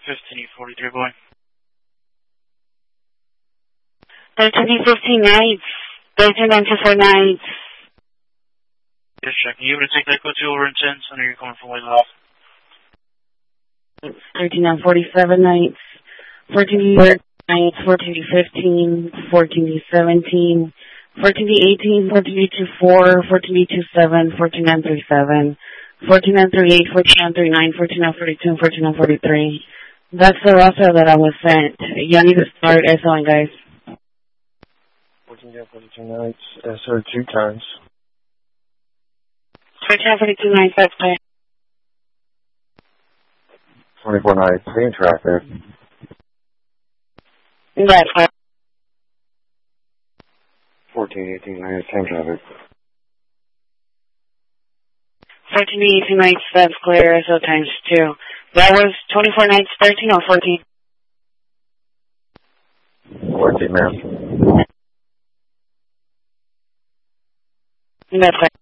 1543, boy. 1315 nights. 1394 nights. Yes, check. You able to take that code 2 over in 10? I know you're coming from way off. 1347 nights. 14 nights. 14 to 15. 14 to 17. 14 to 18. 14 to 4. 14 to 7. 14 and 37. 14 and 38. 14 and 39. 14 and 42. 14 and 43. That's the roster that I was sent. You need to start SOing, guys. 14 to 42 nights. SO 2 times. 14 and 42 nights. That's clear. 24 nights. Being traffic. That's clear. 14, 18 nights. Same traffic. 14 to 18 nights. That's clear. SO times 2. That was 24 nights. 13 or 14? 14, ma'am. That's clear.